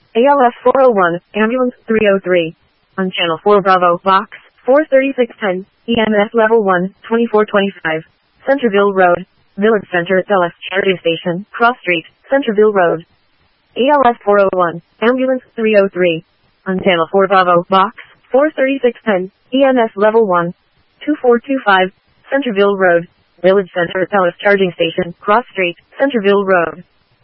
ALS 401, Ambulance 303. On Channel 4 Bravo, Box 43610, EMS Level 1, 2425. Centerville Road, Village Center, LS Charging Station, Cross Street, Centerville Road. ALS 401, Ambulance 303. On Channel 4 Bravo, Box 43610, EMS Level 1, 2425, Centerville Road, Village Center, LS Charging Station, Cross Street, Centerville Road.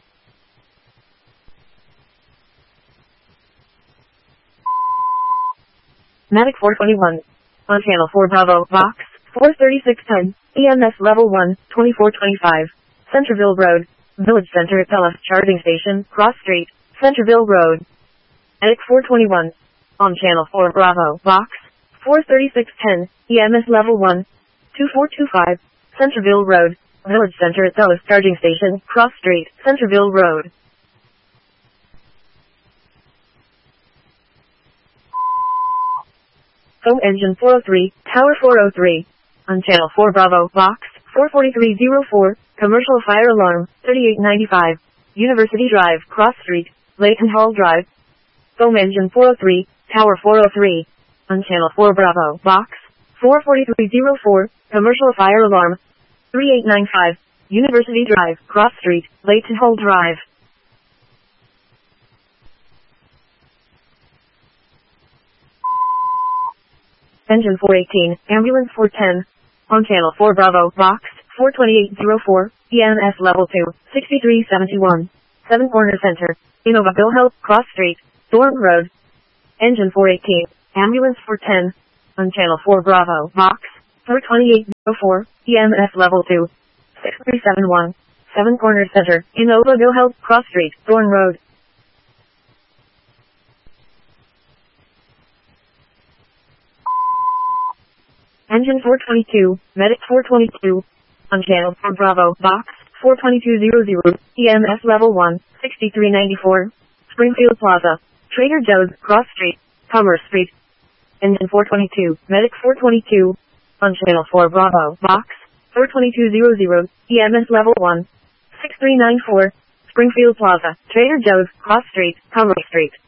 Medic 421. On Channel 4 Bravo, Box 43610, EMS Level 1, 2425, Centerville Road, Village Center, LS Charging Station, Cross Street, Centerville Road. Medic 421. On Channel 4 Bravo, Box 43610, EMS Level 1, 2425, Centerville Road, Village Center, LS Charging Station, Cross Street, Centerville Road. Foam Engine 403, Tower 403. On Channel 4 Bravo, Box 44304, Commercial Fire Alarm, 3895. University Drive, Cross Street, Layton Hall Drive. Foam Engine 403, Tower 403. On Channel 4 Bravo, Box 44304, Commercial Fire Alarm, 3895. University Drive, Cross Street, Layton Hall Drive. Engine 418, Ambulance 410. On Channel 4 Bravo, Box 42804, EMS Level 2, 6371. Seven Corner Center, Innova Health, Cross Street, Thorn Road. Engine 418, Ambulance 410. On Channel 4 Bravo, Box 42804, EMS Level 2, 6371. Seven Corner Center, Innova Health, Cross Street, Thorn Road. Engine 422, Medic 422. On Channel 4 Bravo, Box 42200, EMS Level 1, 6394. Springfield Plaza, Trader Joe's, Cross Street, Commerce Street. Engine 422, Medic 422. On Channel 4 Bravo, Box 42200, EMS Level 1, 6394. Springfield Plaza, Trader Joe's, Cross Street, Commerce Street.